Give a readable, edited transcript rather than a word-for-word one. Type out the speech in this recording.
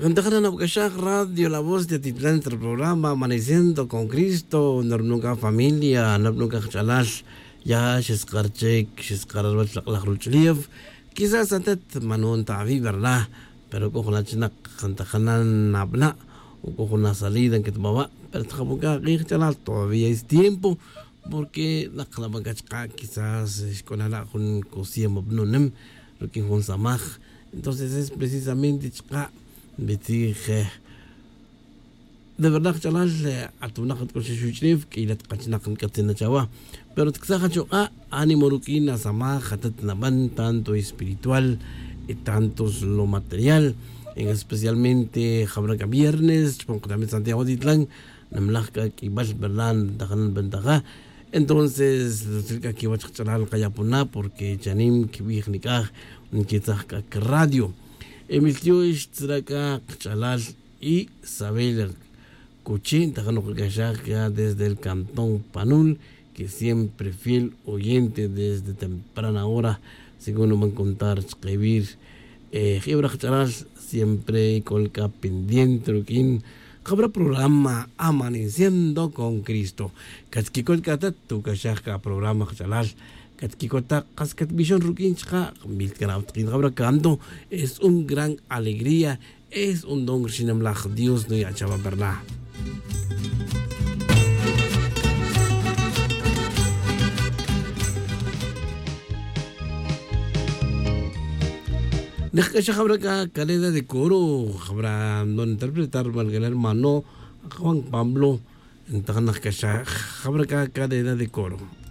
Gandakan na Bukashak Radio, la voz de Atitlán, el programa Amaneciendo con Cristo, nunca familia, nunca chalal, ya Sheskarchek, Sheskarabach la Ruchliev, quizás antes Manon Tavi, ¿verdad? Pero cojo la china, Cantajanan Nabna, o cojo una salida en que tomaba, pero Tajabuka, chalal, todavía es tiempo, porque la Calabagachka quizás con la con Cosiem Obnunem, lo que con Samaj, entonces es precisamente Chka. بتيخ de verdad chalal atuna khat ko shuchrif que ila tqachna kan katina chawa pero tsaja cho ánimo ruquina sama khatat naban tanto espiritual y tanto lo material en especialmente jabraca viernes con también Santiago Titlán namlajka ki bash berlan dakan bentaga entonces cerca que wach chalal kayapuna porque janim ki bihnikah que tsaka radio emitió Ixtraca Chalal y Sabel Cuchín, Tajano Cachaca desde el Cantón Panul, que siempre fiel oyente desde temprana hora, según nos van a contar, escribir. Gebra Chalal siempre colca pendiente, Ruquín. Habrá programa Amaneciendo con Cristo. Catzquicol Catatu Cachaca, programa Chalal. Katkikota Kaskat Vision Rukinchka, Milkanautin Habracando, es un gran alegría, es un don Shinamlach, Dios no yachaba verdad. Deja Habraca, calidad de coro, habrá no interpretar el hermano Juan Pablo, en Tajanakasha, Habraca, calidad de coro.